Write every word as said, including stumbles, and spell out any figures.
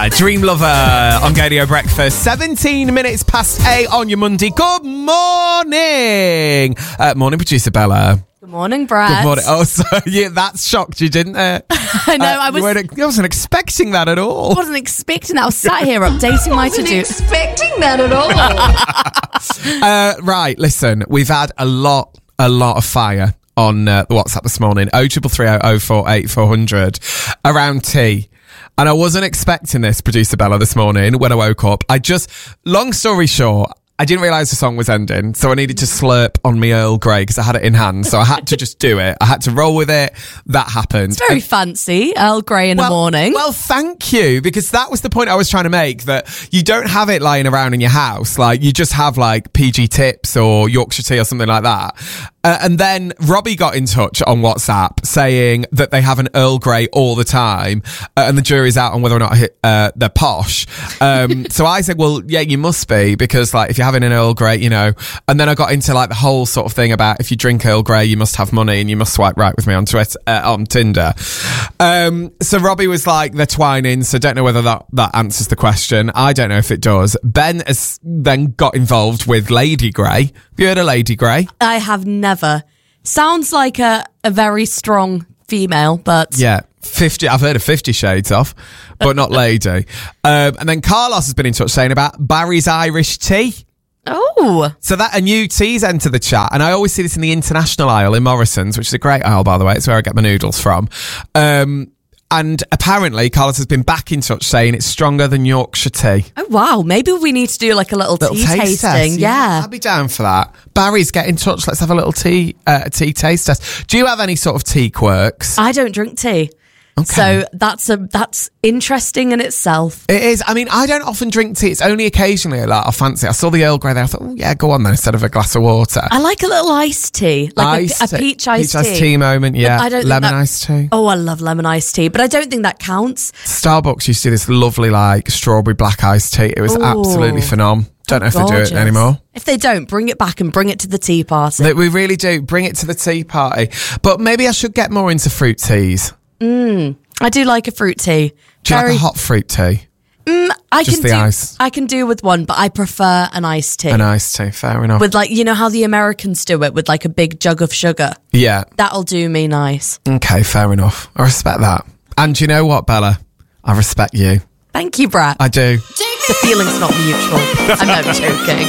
Tinder, Dream Lover on Radio Breakfast. seventeen minutes past eight on your Monday. Good morning. Uh, morning, producer Bella. Good morning, Brad. Good morning. Oh, so yeah, that shocked you, didn't it? I know. Uh, I was. I wasn't expecting that at all. I wasn't expecting that. I was sat here updating my to-do. Expecting that at all. uh, right, listen. We've had a lot, a lot of fire on uh, the WhatsApp this morning. oh triple three oh oh four eight four hundred around tea. And I wasn't expecting this, producer Bella, this morning when I woke up. I just, long story short, I didn't realise the song was ending, so I needed to slurp on my Earl Grey because I had it in hand, so I had to just do it. I had to roll with it. That happened. It's very and, fancy, Earl Grey in well, the morning. Well, thank you, because that was the point I was trying to make, that you don't have it lying around in your house. Like, you just have, like, P G Tips or Yorkshire Tea or something like that. Uh, and then Robbie got in touch on WhatsApp saying that they have an Earl Grey all the time, uh, and the jury's out on whether or not uh, they're posh. Um, so I said, well, yeah, you must be, because like if you're having an Earl Grey, you know. And then I got into like the whole sort of thing about if you drink Earl Grey, you must have money and you must swipe right with me on Twitter, uh, on Tinder. Um, so Robbie was like, they're twining, so don't know whether that, that answers the question. I don't know if it does. Ben has then got involved with Lady Grey. Have you heard of Lady Grey? I have never. Sounds like a, a very strong female, but... Yeah, fifty. I've heard of Fifty Shades of, but not Lady. Um, and then Carlos has been in touch saying about Barry's Irish Tea. Oh. So that a new tea's entered the chat, and I always see this in the international aisle in Morrison's, which is a great aisle, by the way. It's where I get my noodles from. Um... And apparently, Carlos has been back in touch saying it's stronger than Yorkshire tea. Oh, wow. Maybe we need to do like a little, little tea tasting. Test. Yeah. yeah. I'd be down for that. Barry's, get in touch. Let's have a little tea, uh, tea taste test. Do you have any sort of tea quirks? I don't drink tea. Okay. So that's a that's interesting in itself. It is. I mean, I don't often drink tea. It's only occasionally like I fancy. I saw the Earl Grey there. I thought, oh yeah, go on then, instead of a glass of water. I like a little iced tea, like iced a, a tea. peach iced peach tea. Peach iced tea moment, yeah. I don't lemon that, iced tea. Oh, I love lemon iced tea, but I don't think that counts. Starbucks used to do this lovely like strawberry black iced tea. It was Ooh. absolutely phenomenal. Don't know if Gorgeous. they do it anymore. If they don't, bring it back and bring it to the tea party. We really do. Bring it to the tea party. But maybe I should get more into fruit teas. Mm. I do like a fruit tea. Do you Very... like a hot fruit tea? Mm, I Just can the do. ice. I can do with one, but I prefer an iced tea. An iced tea, fair enough. With like, you know how the Americans do it with like a big jug of sugar. Yeah, that'll do me nice. Okay, fair enough. I respect that. And you know what, Bella? I respect you. Thank you, Brad. I do. The feeling's not mutual. I'm never joking.